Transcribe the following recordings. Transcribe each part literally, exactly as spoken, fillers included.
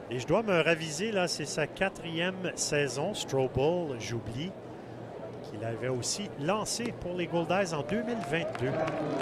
Et je dois me raviser, là, c'est sa quatrième saison, Strobel, j'oublie, qu'il avait aussi lancé pour les Goldeyes en deux mille vingt-deux.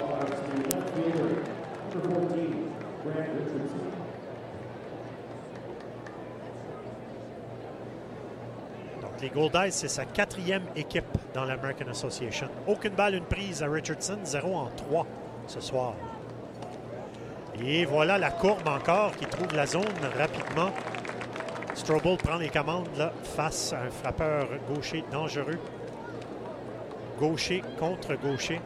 Donc, les Goldeyes, c'est sa quatrième équipe dans l'American Association. Aucune balle, une prise à Richardson, zéro en trois ce soir. Et voilà la courbe encore qui trouve la zone rapidement. Strobel prend les commandes là, face à un frappeur gaucher dangereux. Gaucher contre gaucher.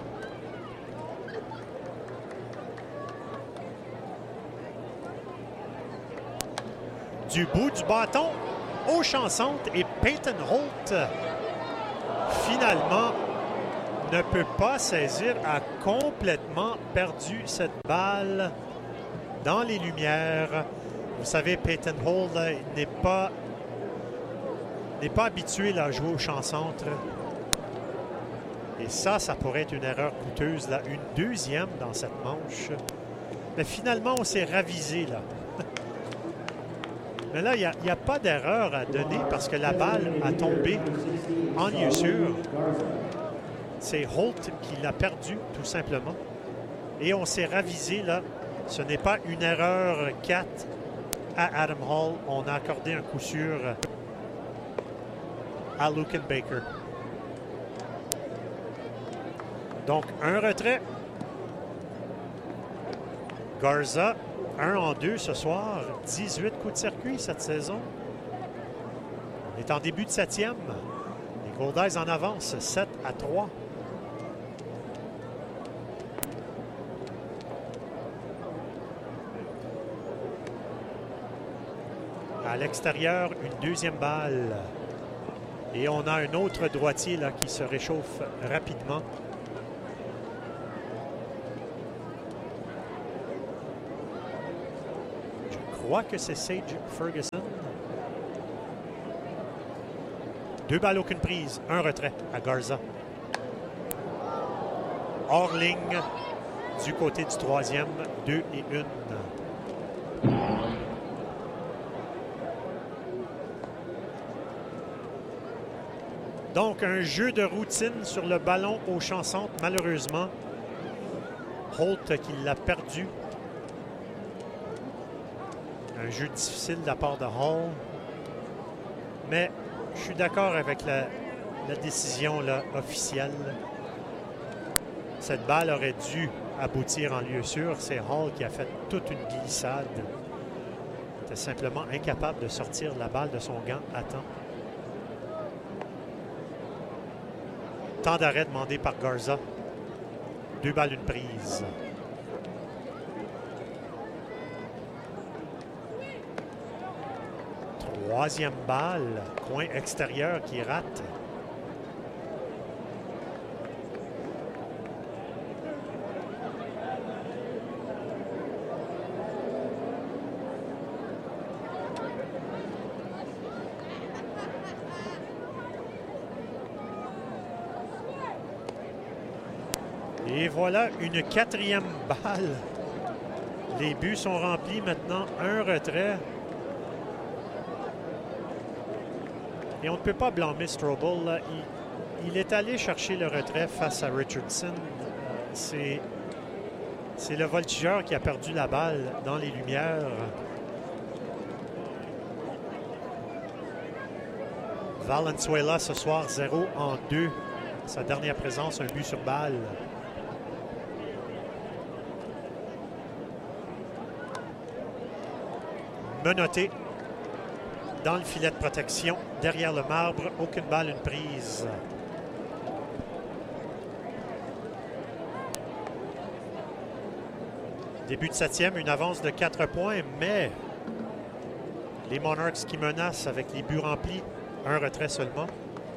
Du bout du bâton au champ centre et Peyton Holt finalement ne peut pas saisir, a complètement perdu cette balle dans les lumières. Vous savez, Peyton Holt n'est pas n'est pas habitué là, à jouer au champ centre. Et ça, ça pourrait être une erreur coûteuse, là, une deuxième dans cette manche. Mais finalement, on s'est ravisé là. Mais là, il n'y a, a pas d'erreur à donner parce que la balle a tombé en lieu sûr. C'est Holt qui l'a perdu, tout simplement. Et on s'est ravisé, là. Ce n'est pas une erreur quatre à Adam Hall. On a accordé un coup sûr à Luken Baker. Donc, un retrait. Garza, un en deux ce soir. dix-huit coups de circuit cette saison. On est en début de septième. Les Goldeyes en avance, sept à trois. À l'extérieur, une deuxième balle. Et on a un autre droitier là, qui se réchauffe rapidement. Je crois que c'est Sage Ferguson. Deux balles, aucune prise. Un retrait à Garza. Hors ligne du côté du troisième. Deux et une. Donc, un jeu de routine sur le ballon au champ centre, malheureusement. Holt qui l'a perdu. Un jeu difficile de la part de Hall. Mais je suis d'accord avec la, la décision là, officielle. Cette balle aurait dû aboutir en lieu sûr. C'est Hall qui a fait toute une glissade. Il était simplement incapable de sortir la balle de son gant à temps. Temps d'arrêt demandé par Garza. Deux balles, une prise. Troisième balle, coin extérieur qui rate. Et voilà une quatrième balle. Les buts sont remplis maintenant. Un retrait. Et on ne peut pas blâmer Strobel. Là. Il, il est allé chercher le retrait face à Richardson. C'est, c'est le voltigeur qui a perdu la balle dans les lumières. Valenzuela ce soir, zéro en deux. Sa dernière présence, un but sur balle. Menotté dans le filet de protection, derrière le marbre, aucune balle, une prise. Début de septième, une avance de quatre points, mais les Monarchs qui menacent avec les buts remplis, un retrait seulement.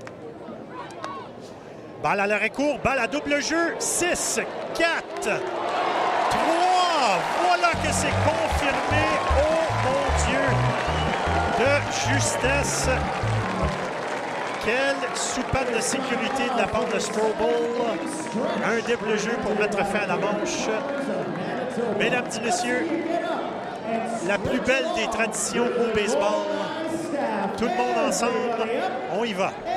Balle à l'arrêt court, balle à double jeu, six, quatre, trois. Voilà que c'est confirmé. Oh mon Dieu! De justesse. Quelle soupape de sécurité de la part de Strobel. Un double jeu pour mettre fin à la manche. Mesdames et messieurs, la plus belle des traditions au baseball. Tout le monde ensemble, on y va.